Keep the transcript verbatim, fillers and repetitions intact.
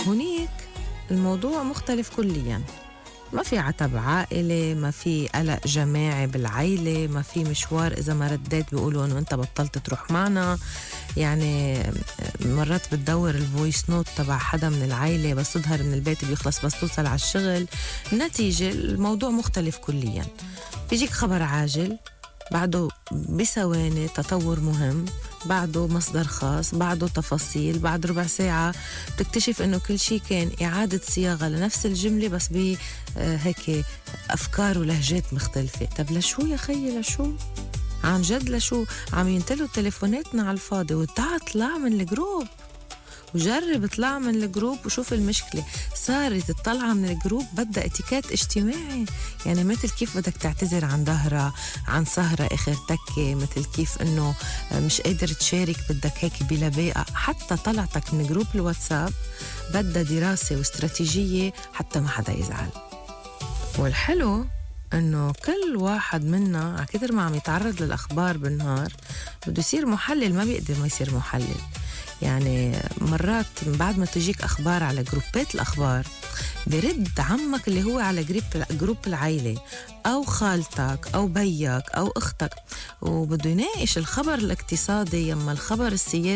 هنيك الموضوع مختلف كلياً. ما في عتب عائلة، ما في قلق جماعي بالعيلة، ما في مشوار إذا ما رديت بيقولوا إنه أنت بطلت تروح معنا. يعني مرات بتدور الفويس نوت تبع حدا من العيلة بس تظهر من البيت بيخلص بس توصل على الشغل. النتيجة الموضوع مختلف كلياً. بيجيك خبر عاجل، بعده بثواني تطور مهم، بعده مصدر خاص، بعده تفاصيل، بعد ربع ساعة بتكتشف انه كل شيء كان إعادة صياغة لنفس الجملة بس ب آه، هيك أفكار ولهجات مختلفة. طب لشو يا خيي لشو؟ عن جد لشو؟ عم ينتلوا تليفوناتنا على الفاضي. وتعا طلع من الجروب وجرب اطلع من الجروب وشوف المشكلة. صارت الطلعة من الجروب بدها اتيكات اجتماعي، يعني مثل كيف بدك تعتذر عن ظهرة، عن سهرة اخر تكة، مثل كيف انه مش قادر تشارك بدك هيك بلا بيئة. حتى طلعتك من جروب الواتساب بدها دراسة واستراتيجية حتى ما حدا يزعل. والحلو انه كل واحد منا على كتر ما عم يتعرض للاخبار بالنهار بده يصير محلل، ما بيقدر ما يصير محلل. يعني مرات بعد ما تجيك أخبار على جروبات الأخبار برد عمك اللي هو على جروب جروب العيلة أو خالتك أو بيك أو أختك، وبده يناقش الخبر الاقتصادي يما الخبر السياسي